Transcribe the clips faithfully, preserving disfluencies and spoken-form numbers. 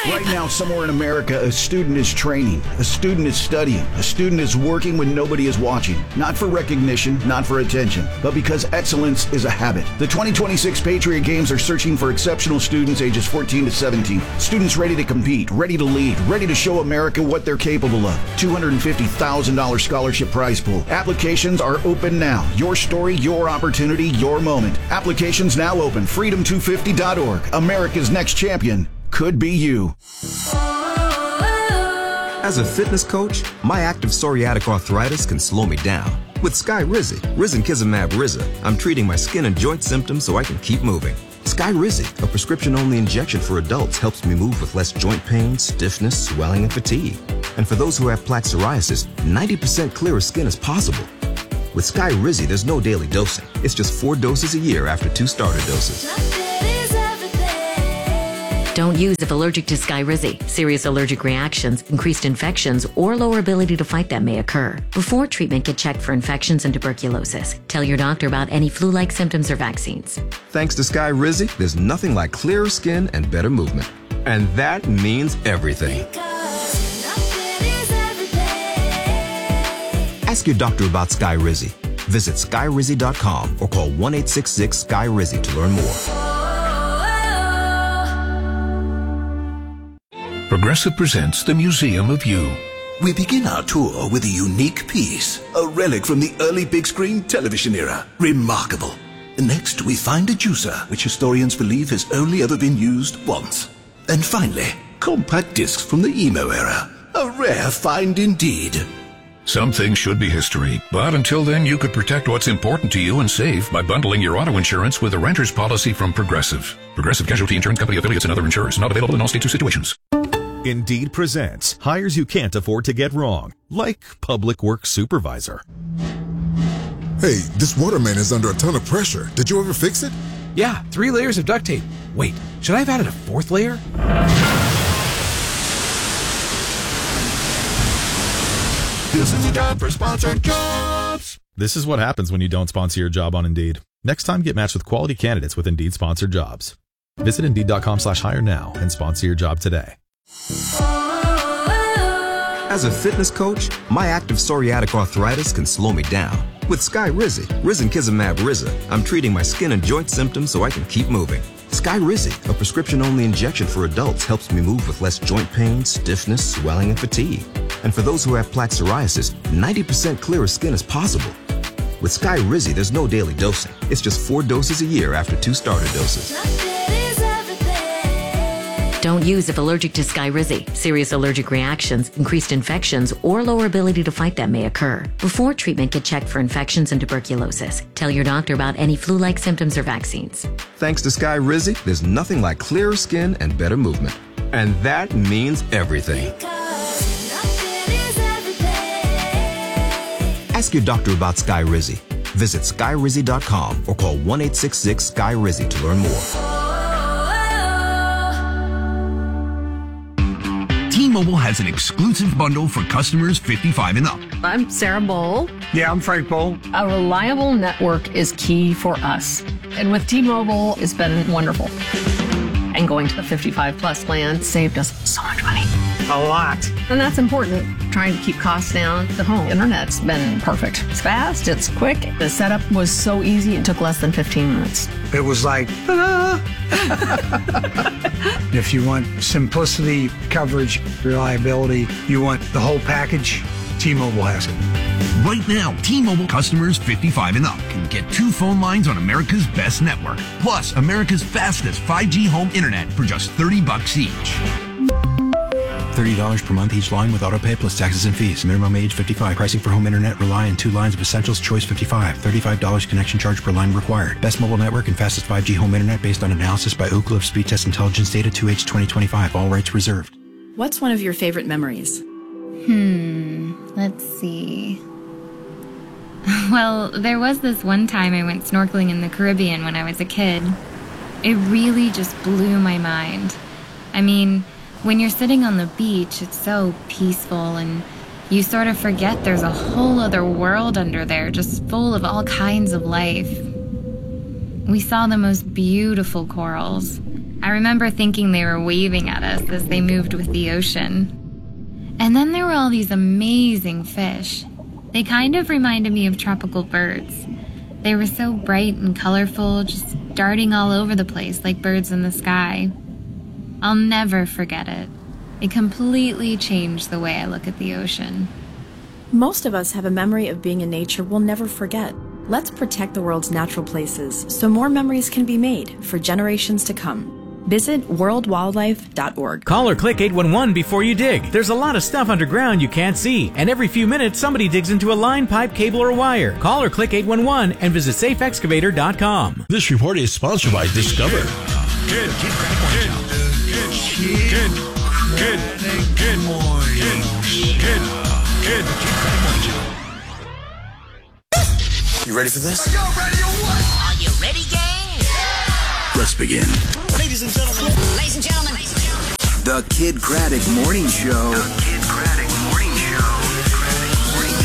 Right now, somewhere in America, a student is training, a student is studying, a student is working when nobody is watching. Not for recognition, not for attention, but because excellence is a habit. The twenty twenty-six Patriot Games are searching for exceptional students ages fourteen to seventeen. Students ready to compete, ready to lead, ready to show America what they're capable of. two hundred fifty thousand dollars scholarship prize pool. Applications are open now. Your story, your opportunity, your moment. Applications now open. freedom two fifty dot org. America's next champion could be you. As a fitness coach, my active psoriatic arthritis can slow me down. With Skyrizi, Risankizumab Riza, I'm treating my skin and joint symptoms so I can keep moving. Skyrizi, a prescription-only injection for adults, helps me move with less joint pain, stiffness, swelling, and fatigue. And for those who have plaque psoriasis, ninety percent clearer skin is possible. With Skyrizi, there's no daily dosing. It's just four doses a year after two starter doses. Don't use if allergic to Skyrizi. Serious allergic reactions, increased infections, or lower ability to fight them may occur. Before treatment, get checked for infections and tuberculosis. Tell your doctor about any flu-like symptoms or vaccines. Thanks to Skyrizi, there's nothing like clearer skin and better movement. And that means everything. Ask your doctor about Skyrizi. Visit Skyrizi dot com or call one eight six six Sky Rizi to learn more. Progressive presents the Museum of You. We begin our tour with a unique piece, a relic from the early big screen television era. Remarkable. Next, we find a juicer, which historians believe has only ever been used once. And finally, compact discs from the emo era. A rare find indeed. Some things should be history, but until then you could protect what's important to you and save by bundling your auto insurance with a renter's policy from Progressive. Progressive Casualty Insurance Company affiliates and other insurers. Not available in all states or situations. Indeed presents hires you can't afford to get wrong, like public works supervisor. Hey, this waterman is under a ton of pressure. Did you ever fix it? Yeah, three layers of duct tape. Wait, should I have added a fourth layer? This is a job for sponsored jobs. This is what happens when you don't sponsor your job on Indeed. Next time, get matched with quality candidates with Indeed sponsored jobs. Visit Indeed.com slash hire now and sponsor your job today. As a fitness coach, my active psoriatic arthritis can slow me down. With Skyrizi, Risankizumab Riza, I'm treating my skin and joint symptoms so I can keep moving. Skyrizi, a prescription-only injection for adults, helps me move with less joint pain, stiffness, swelling, and fatigue. And for those who have plaque psoriasis, ninety percent clearer skin is possible. With Skyrizi, there's no daily dosing. It's just four doses a year after two starter doses. Don't use if allergic to Skyrizi. Serious allergic reactions, increased infections, or lower ability to fight them may occur. Before treatment, get checked for infections and tuberculosis. Tell your doctor about any flu-like symptoms or vaccines. Thanks to Skyrizi, there's nothing like clearer skin and better movement. And that means everything. Ask your doctor about Skyrizi. Visit Sky Rizi dot com or call one eight six six Sky Rizi to learn more. T-Mobile has an exclusive bundle for customers fifty-five and up. I'm Sarah Bowl. Yeah, I'm Frank Bowl. A reliable network is key for us. And with T-Mobile, it's been wonderful. And going to the fifty-five plus plan saved us so much money. A lot. And that's important. Trying to keep costs down. The home internet's been perfect. It's fast, it's quick. The setup was so easy, it took less than fifteen minutes. It was like, ta-da! If you want simplicity, coverage, reliability, you want the whole package, T-Mobile has it. Right now, T-Mobile customers fifty-five and up can get two phone lines on America's best network, plus America's fastest five G home internet for just thirty bucks each. thirty dollars per month each line with autopay plus taxes and fees. Minimum age fifty-five. Pricing for home internet rely on two lines of Essentials Choice fifty-five. thirty-five dollars connection charge per line required. Best mobile network and fastest five G home internet based on analysis by Ookla of Speed Test Intelligence Data two H twenty twenty-five. All rights reserved. What's one of your favorite memories? Hmm, let's see. Well, there was this one time I went snorkeling in the Caribbean when I was a kid. It really just blew my mind. I mean, when you're sitting on the beach, it's so peaceful and you sort of forget there's a whole other world under there just full of all kinds of life. We saw the most beautiful corals, I remember thinking they were waving at us as they moved with the ocean. And then there were all these amazing fish. They kind of reminded me of tropical birds. They were so bright and colorful, just darting all over the place like birds in the sky. I'll never forget it. It completely changed the way I look at the ocean. Most of us have a memory of being in nature we'll never forget. Let's protect the world's natural places so more memories can be made for generations to come. Visit world wildlife dot org. Call or click eight one one before you dig. There's a lot of stuff underground you can't see, and every few minutes somebody digs into a line, pipe, cable, or wire. Call or click eight one one and visit safe excavator dot com. This report is sponsored by Discover. Good, good, good, good, good, good, good morning. Good, good, good. You ready for this? Are you ready or what? Are you ready, gang? Let's begin. Ladies and gentlemen. Ladies and gentlemen. The Kid Craddock Morning Show. The Kid Craddock Morning Show. Morning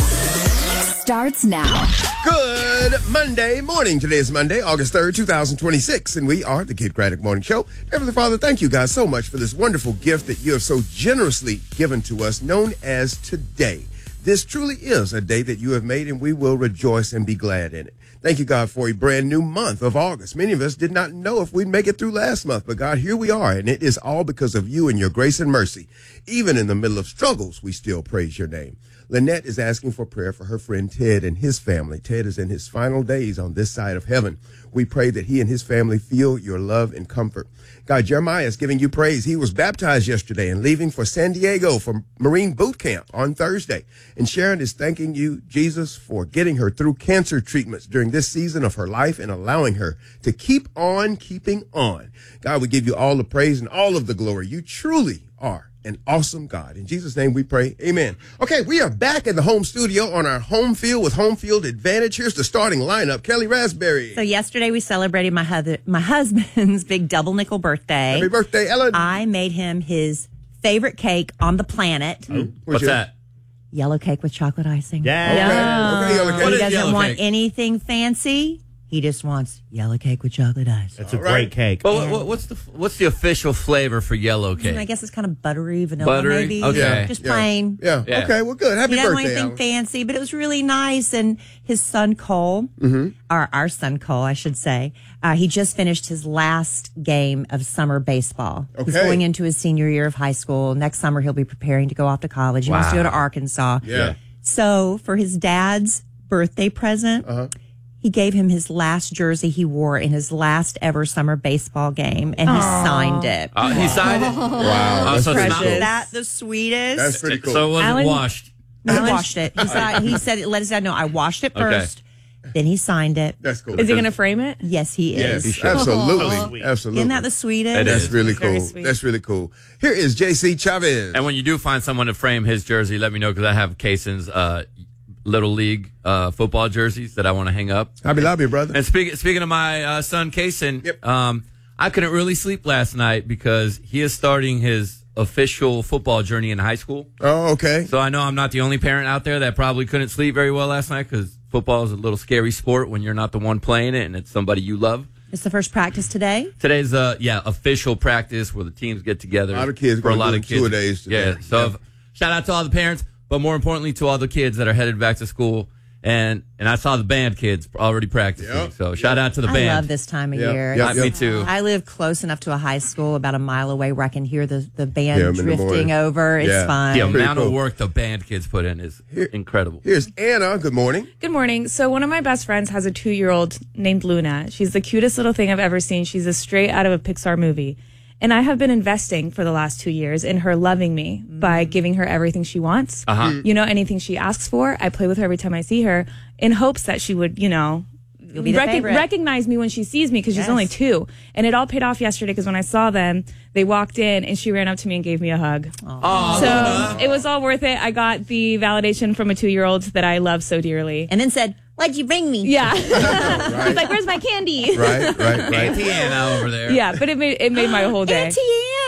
Show. Starts now. Good Monday morning. Today is Monday, August third, twenty twenty-six, and we are the Kid Craddock Morning Show. Heavenly Father, thank you guys so much for this wonderful gift that you have so generously given to us, known as today. This truly is a day that you have made, and we will rejoice and be glad in it. Thank you, God, for a brand new month of August. Many of us did not know if we'd make it through last month, but God, here we are, and it is all because of you and your grace and mercy. Even in the middle of struggles, we still praise your name. Lynette is asking for prayer for her friend Ted and his family. Ted is in his final days on this side of heaven. We pray that he and his family feel your love and comfort. God, Jeremiah is giving you praise. He was baptized yesterday and leaving for San Diego for Marine boot camp on Thursday. And Sharon is thanking you, Jesus, for getting her through cancer treatments during this season of her life and allowing her to keep on keeping on. God, we give you all the praise and all of the glory. You truly are an awesome God. In Jesus' name we pray. Amen. Okay, we are back in the home studio on our home field with Home Field Advantage. Here's the starting lineup. Kelly Raspberry. So yesterday we celebrated my, hu- my husband's big double nickel birthday. Happy birthday, Ellen. I made him his favorite cake on the planet. Oh, what's that? Yellow cake with chocolate icing. Yeah. Okay. Okay, yellow cake. He doesn't yellow want cake? anything fancy. He just wants yellow cake with chocolate ice. That's a All great right. cake. Well, what, what's the what's the official flavor for yellow cake? I guess it's kind of buttery, vanilla, Buttery? maybe. Okay. Just Yeah. plain. Yeah. Yeah. Okay, well, good. Happy He doesn't want birthday, anything Alan. fancy, but it was really nice. And his son Cole, Mm-hmm. or our son Cole, I should say, uh, he just finished his last game of summer baseball. He's Okay. going into his senior year of high school. Next summer, he'll be preparing to go off to college. He wants to go to Arkansas. Yeah. So for his dad's birthday present, Uh-huh. he gave him his last jersey he wore in his last ever summer baseball game, and he signed it. Uh, he signed it. Wow. Oh, That's so it's pretty not- cool. Isn't that the sweetest? That's pretty cool. So it wasn't Alan- washed. He washed it. He said, he said, let his dad know, I washed it Okay. first. Then he signed it. That's cool. Is he going to frame it? Yes, he is. Yes, absolutely. So sweet. Absolutely. Isn't that the sweetest? It That's is. really Very cool. sweet. That's really cool. Here is J C Chavez. And when you do find someone to frame his jersey, let me know because I have Kaysen's uh, Little League uh, football jerseys that I want to hang up. Hobby Lobby, brother. And speaking speaking of my uh, son Kaysen, Yep. um, I couldn't really sleep last night because he is starting his official football journey in high school. Oh, okay. So I know I'm not the only parent out there that probably couldn't sleep very well last night because football is a little scary sport when you're not the one playing it and it's somebody you love. It's the first practice today. Today's uh yeah official practice where the teams get together. A lot of kids for a gonna lot do of it kids. two-a-days today. Yeah. So Yeah. if- shout out to all the parents, but more importantly to all the kids that are headed back to school. And and I saw the band kids already practicing. Yep. So shout out to the band. I love this time of Yep. year. Yep. Uh, Me too. I live close enough to a high school about a mile away where I can hear the, the band Yeah, in the morning. drifting over. It's Yeah. fun. The Pretty amount cool. of work the band kids put in is Here- incredible. Here's Anna. Good morning. Good morning. So one of my best friends has a two-year-old named Luna. She's the cutest little thing I've ever seen. She's a straight out of a Pixar movie. And I have been investing for the last two years in her loving me by giving her everything she wants. Uh-huh. You know, anything she asks for, I play with her every time I see her in hopes that she would, you know, You'll be the favorite. recognize me when she sees me because Yes. she's only two. And it all paid off yesterday because when I saw them, they walked in and she ran up to me and gave me a hug. Oh, So it was all worth it. I got the validation from a two-year-old that I love so dearly. And then said, why'd you bring me? Yeah. Right. He's like, where's my candy? Right, right, right. Auntie Anna over there. Yeah, but it made it made my whole day. Auntie Anne.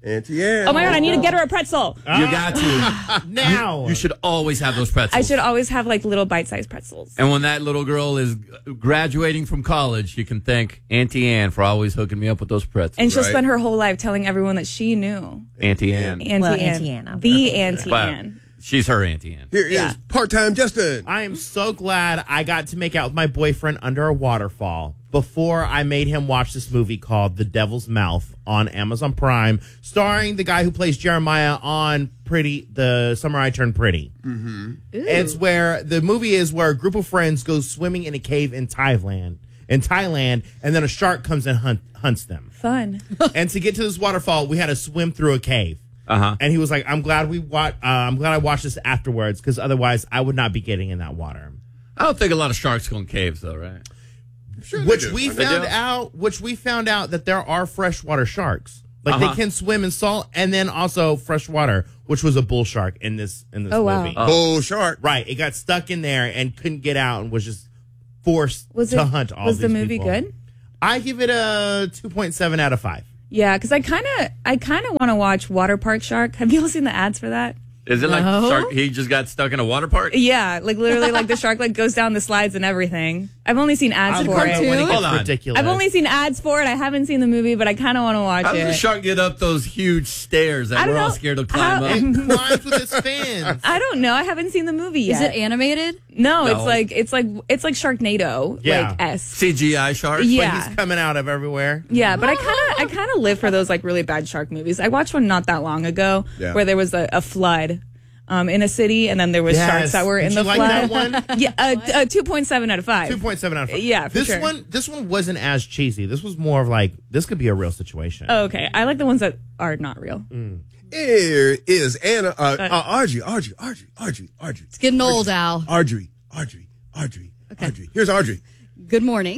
Auntie Ann. Oh my God, I need to get her a pretzel. You got to. Now. You, you should always have those pretzels. I should always have like little bite-sized pretzels. And when that little girl is graduating from college, you can thank Auntie Ann for always hooking me up with those pretzels. And she'll right? spend her whole life telling everyone that she knew. Auntie Ann. Auntie Well, Ann. Auntie Ann. The Auntie But Ann. she's her Auntie Ann. Here is Yeah. part-time Justin. I am so glad I got to make out with my boyfriend under a waterfall before I made him watch this movie called The Devil's Mouth on Amazon Prime, starring the guy who plays Jeremiah on Pretty, The Summer I Turned Pretty. Mm-hmm. It's where the movie is where a group of friends go swimming in a cave in Thailand, in Thailand, and then a shark comes and hunt, hunts them. Fun. And to get to this waterfall, we had to swim through a cave. Uh-huh. And he was like, "I'm glad we wa- uh, I'm glad I watched this afterwards because otherwise I would not be getting in that water." I don't think a lot of sharks go in caves, though, right? Sure they Which do. we They found do? out, which we found out that there are freshwater sharks, like Uh-huh. they can swim in salt, and then also freshwater, which was a bull shark in this in this Oh, wow. movie. Bull shark. Right, it got stuck in there and couldn't get out, and was just forced Was to it? hunt all Was the these movie people. good? I give it a two point seven out of five. Yeah, because I kind of, I kind of want to watch Water Park Shark. Have you all seen the ads for that? Is it like No. shark? He just got stuck in a water park? Yeah, like literally, like the shark like goes down the slides and everything. I've only seen ads I for love it. it when it Hold gets on. ridiculous. I've only seen ads for it. I haven't seen the movie, but I kind of want to watch How it. does the shark get up those huge stairs I that don't we're all know. scared to climb How- up? It climbs with its fins. I don't know. I haven't seen the movie yet. Is it animated? No, No. it's like it's like it's like Sharknado, Yeah. like S. C G I sharks? Yeah. But he's coming out of everywhere. Yeah, but I kind of I kind of live for those like really bad shark movies. I watched one not that long ago Yeah. where there was a, a flood um, in a city, and then there was Yes. sharks that were Did in you the like flood. that one? Yeah, uh, uh, two point seven out of five. Two point seven out of five. Yeah, for this sure. one, this one wasn't as cheesy. This was more of like this could be a real situation. Oh, okay, I like the ones that are not real. Here is Anna, uh, uh, Audrey, Audrey, Audrey, Audrey, Audrey. It's getting old, Al. Audrey, Audrey, Audrey, Audrey. Here's Audrey. Good morning.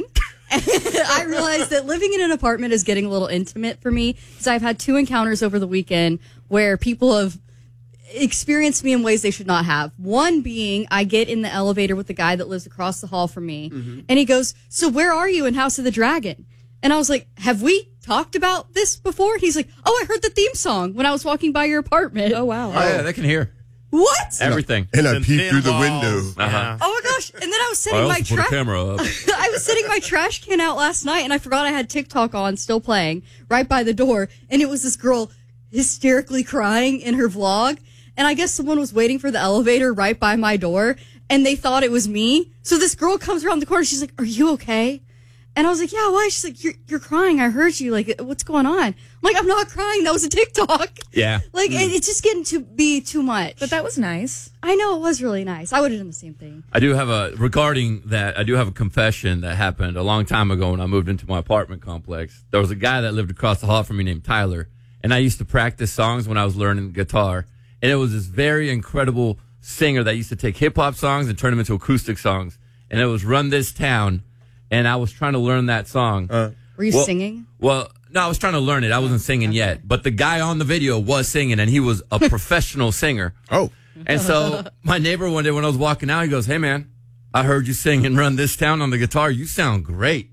I realized that living in an apartment is getting a little intimate for me because I've had two encounters over the weekend where people have experienced me in ways they should not have. One being, I get in the elevator with the guy that lives across the hall from me, and he goes, "So where are you in House of the Dragon?" And I was like, "Have we talked about this before?" He's like, "Oh, I heard the theme song when I was walking by your apartment." Oh wow! Oh, yeah, they can hear What? everything. And I Some peeked thin through the walls. window. Uh-huh. Oh my gosh! And then I was I setting also my put a trash. camera up. I was setting my trash can out last night, and I forgot I had TikTok on, still playing, right by the door, and it was this girl hysterically crying in her vlog, and I guess someone was waiting for the elevator right by my door, and they thought it was me. So this girl comes around the corner. She's like, "Are you okay?" And I was like, "Yeah, why?" She's like, "You're you're crying. I heard you. Like, what's going on?" I'm like, "I'm not crying. That was a TikTok." Yeah. Like, it, it's just getting to be too much. But that was nice. I know it was really nice. I would have done the same thing. I do have a, regarding that, I do have a confession that happened a long time ago when I moved into my apartment complex. There was a guy that lived across the hall from me named Tyler, and I used to practice songs when I was learning guitar. And it was this very incredible singer that used to take hip hop songs and turn them into acoustic songs. And it was Run This Town. And I was trying to learn that song. Uh, Were you well, singing? Well, no, I was trying to learn it. I wasn't singing yet. But the guy on the video was singing, and he was a professional singer. Oh. And so my neighbor one day when I was walking out, he goes, "Hey, man, I heard you sing and Run This Town on the guitar. You sound great."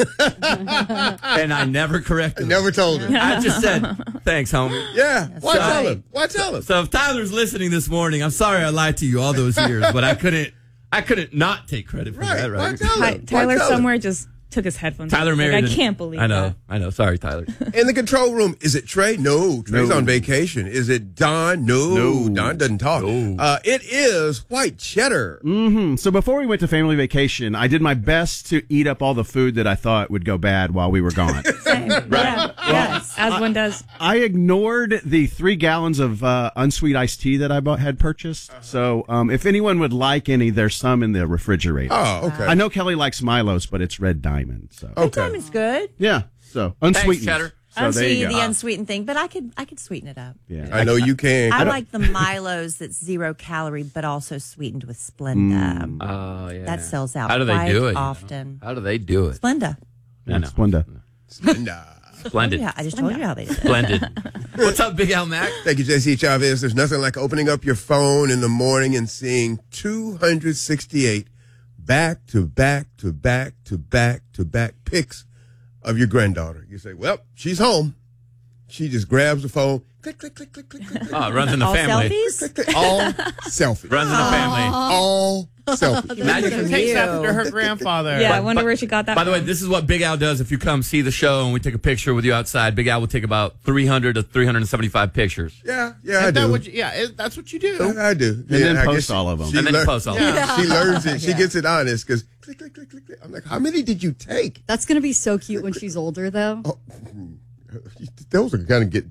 And I never corrected him. Never told him. I just said, "Thanks, homie." Yeah. Why So- tell him? Why tell him? So if Tyler's listening this morning, I'm sorry I lied to you all those years, but I couldn't I couldn't not take credit for Right. that, Why right? tell Ty- him? Tyler Why tell him? somewhere just took his headphones. Tyler off. married. Like, I an- can't believe. I know. that. I know. Sorry, Tyler. In the control room, is it Trey? No, Trey's No. on vacation. Is it Don? No, No. Don doesn't talk. No. Uh, it is white cheddar. Mm-hmm. So before we went to family vacation, I did my best to eat up all the food that I thought would go bad while we were gone. Yeah. Yes, as one does. I ignored the three gallons of uh, unsweet iced tea that I bought, had purchased. So um, if anyone would like any, there's some in the refrigerator. Oh, okay. I know Kelly likes Milo's, but it's Red Diamond. So Okay. Diamond's good. yeah, so unsweetened. Cheddar. So there Unsweet, you go. the unsweetened thing, but I could I could sweeten it up. Yeah. I know you can. I like the Milos that's zero calorie, but also sweetened with Splenda. Oh, yeah. That sells out How do they quite do it? often. How do they do it? Splenda. I know. Splenda. Nah. Splendid. Yeah, I just told you how they did it. Splendid. What's up, Big Al Mac? Thank you, J C Chavez. There's nothing like opening up your phone in the morning and seeing two hundred sixty-eight back to back to back to back to back pics of your granddaughter. You say, well, she's home. she just grabs the phone. Click, click, click, click, click, click. Oh, it runs in the All family. selfies? Click, click, click. All selfies. Runs in the family. All selfies. Imagine She takes after her grandfather. Yeah, I wonder where she got that By the way, from. this is what Big Al does if you come see the show and we take a picture with you outside. Big Al will take about three hundred to three hundred seventy-five pictures. Yeah, yeah, Is I that do. what you- yeah, it- that's what you do. I, I do. And Yeah, then I post guess she- all of them. she And then lear- post all of them. She learns it. She Yeah. gets it honest because click, click, click, click, click. I'm like, how many did you take? That's going to be so cute when she's older, though. Oh, those are going to get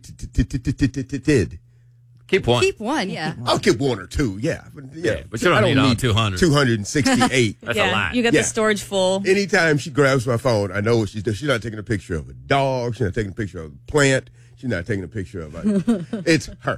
deleted. Keep one. Keep one, yeah. I'll keep one or two, yeah. But, yeah, Yeah, but you don't I need all two hundred. two hundred sixty-eight. That's yeah, a lot. you got Yeah. the storage full. Anytime she grabs my phone, I know what she's doing. She's not taking a picture of a dog. She's not taking a picture of a plant. She's not taking a picture of a. It's her.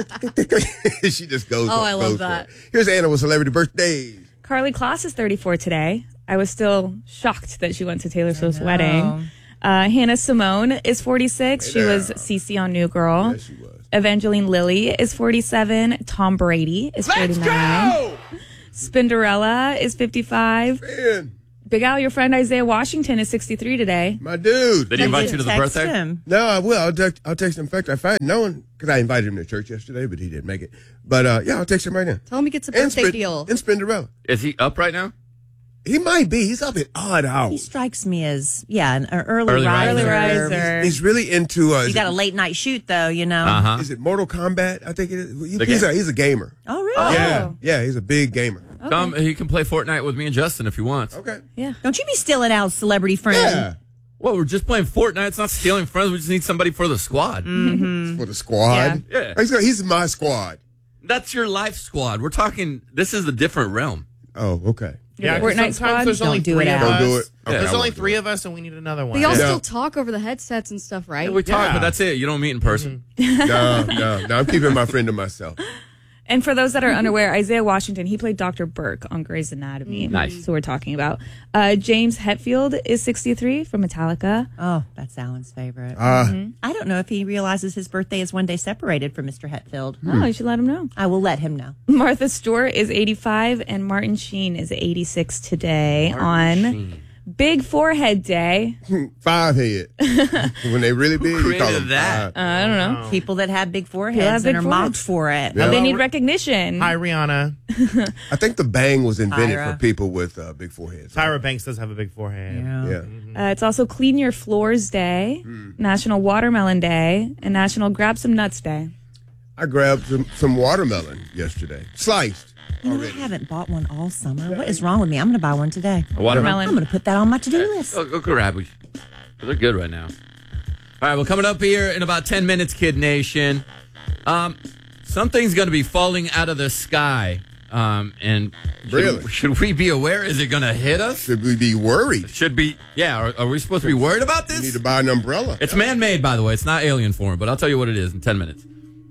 She just goes. Oh, I love goes for that. it. Here's Anna with celebrity birthdays. Carly Kloss is thirty-four today. I was still shocked that she went to Taylor Swift's wedding. Uh, Hannah Simone is forty-six. She was Cece on New Girl. Yes, she was. Evangeline Lilly is forty-seven. Tom Brady is forty-nine. Spinderella is fifty-five. Man, Big Al, your friend Isaiah Washington is sixty-three today. my dude. Did he invite you to the Text birthday? him. No, I will. I'll text, I'll text him. In fact, I find no one because I invited him to church yesterday, but he didn't make it. But uh, yeah, I'll text him right now. Tell him he gets a And birthday Spin- deal. And Spinderella. Is he up right now? He might be. He's up at odd He hours. strikes me as, yeah, an uh, early, Early riser. Early riser. riser. He's really into. Uh, You is, got it, a late night shoot, though, you know. Uh huh. is it Mortal Kombat? I think it is. He- The he's, game? a, he's a gamer. Oh, really? Yeah, yeah, he's a big gamer. Come, he can play Fortnite with me and Justin if he wants. Okay. Yeah. Don't you be stealing Al's celebrity friend. Yeah. Well, we're just playing Fortnite. It's not stealing friends. We just need somebody for the squad. Mm-hmm. For the squad. Yeah. Yeah. He's, got, he's my squad. That's your life squad. We're talking. This is a different realm. Oh, okay. Yeah, 'cause Fortnite sometimes squad? there's only Don't do three it, of Al. us. Don't do it. Okay, There's I only won't do three it. of us, and we need another one. They all Yeah. still talk over the headsets and stuff, right? We talk, Yeah. but that's it. You don't meet in person. No, no, no. I'm keeping my friend to myself. And for those that are unaware, Isaiah Washington, he played Doctor Burke on Grey's Anatomy. Nice. So we're talking about. Uh, James Hetfield is sixty-three from Metallica. Oh, that's Alan's favorite. Uh, I don't know if he realizes his birthday is one day separated from Mister Hetfield. Oh, you should let him know. I will let him know. Martha Stewart is eighty-five, and Martin Sheen is eighty-six today on Big Forehead Day. Five head. When they really big, you call created them that? five. Uh, I don't know. People that have big People have foreheads big and are mocked foreheads. for it. Yeah. They need recognition. Hi, Rihanna. I think the bang was invented Tyra. for people with uh, big foreheads. Tyra Banks does have a big forehead. Yeah. Yeah. Uh, it's also Clean Your Floors Day, National Watermelon Day, and National Grab Some Nuts Day. I grabbed some, some watermelon yesterday, sliced. You know, I haven't bought one all summer. What is wrong with me? I'm going to buy one today. A watermelon? I'm going to put that on my to-do list. Go, go grab it. They're good right now. All right, well, coming up here in about ten minutes, Kid Nation, um, something's going to be falling out of the sky. Um, and should, Really? should we be aware? Is it going to hit us? Should we be worried? Should be. Yeah. Are, are we supposed to be worried about You need this? to buy an umbrella. It's man-made, by the way. It's not alien form, but I'll tell you what it is in ten minutes.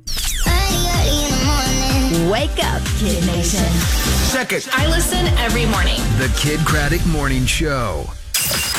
Wake up, Kid Nation. Second, I listen every morning. the Kid Craddock Morning Show.